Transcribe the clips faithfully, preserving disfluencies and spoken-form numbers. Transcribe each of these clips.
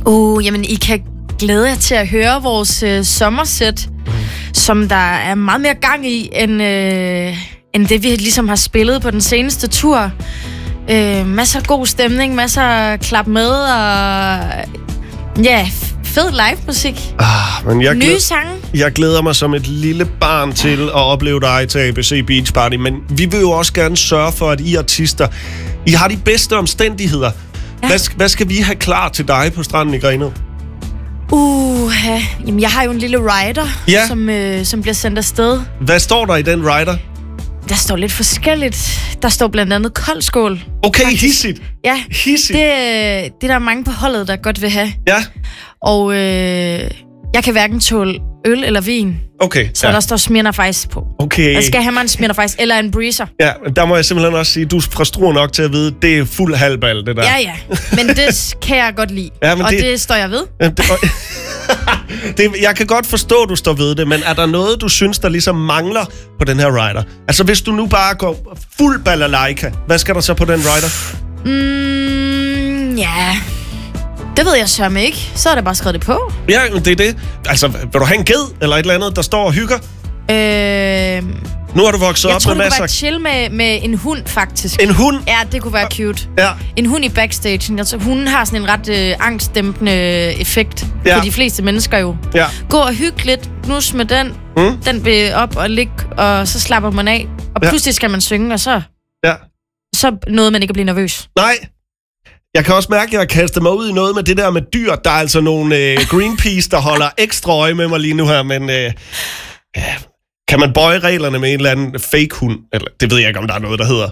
Uh, jamen, I kan glæde jer til at høre vores øh, sommersæt, mm. som der er meget mere gang i, end, øh, end det, vi ligesom har spillet på den seneste tur. Øh, masser af god stemning, masser af klap med, og ja, fed live-musik. Ah, men jeg Nye glæder, sange. Jeg glæder mig som et lille barn til at opleve dig til A B C Beach Party, men vi vil jo også gerne sørge for, at I artister, I har de bedste omstændigheder. Ja. Hvad, hvad skal vi have klar til dig på stranden i Grenaa? Uh, jamen, jeg har jo en lille rider, ja. som, øh, som bliver sendt afsted. Hvad står der i den rider? Der står lidt forskelligt. Der står blandt andet koldskål. Okay, faktisk. Hissigt. Ja, hissigt. Det, det er der mange på holdet, der godt vil have. Ja. Og øh, jeg kan hverken tåle øl eller vin. Okay. Så ja. der står Smirnoff Ice på. Okay. Jeg skal have mig en Smirnoff Ice eller en Breezer. Ja, der må jeg simpelthen også sige, du er fra Struer nok til at vide, det er fuld halvbal, det der. Ja, ja. Men det kan jeg godt lide. Ja, og det, det står jeg ved. Ja, det, det, jeg kan godt forstå, at du står ved det, men er der noget, du synes, der ligesom mangler på den her rider? Altså, hvis du nu bare går fuld balalaika, hvad skal der så på den rider? Mm, ja... Det ved jeg sørme ikke. Så er det bare skrevet det på. Ja, det er det. Altså, vil du have en ged eller et eller andet, der står og hygger? Øh... Nu har du vokset op tror, med masser... Jeg tror, det kunne være chill med, med en hund, faktisk. En hund? Ja, det kunne være cute. Ja. En hund i backstage. Altså, hunden har sådan en ret øh, angstdæmpende effekt ja. for de fleste mennesker jo. Ja. Gå og hygge lidt, knus med den. Mm. Den vil op og ligge, og så slapper man af. Og ja. pludselig skal man synge, og så... Ja. Så nåede man ikke at blive nervøs. Nej. Jeg kan også mærke, at jeg har kastet mig ud i noget med det der med dyr. Der er altså nogle øh, Greenpeace, der holder ekstra øje med mig lige nu her, men øh, ja, kan man bøje reglerne med en eller anden fake hund? Eller, det ved jeg ikke, om der er noget, der hedder.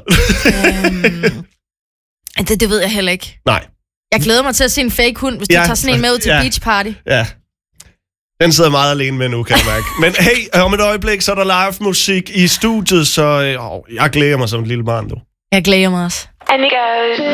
øhm, det, det ved jeg heller ikke. Nej. Jeg glæder mig til at se en fake hund, hvis ja, du tager sådan en med ud til ja, beach party. Ja. Den sidder meget alene med nu, kan jeg mærke. Men hey, om et øjeblik, så er der live musik i studiet, så øh, jeg glæder mig som et lille barn, du. Jeg glæder mig også.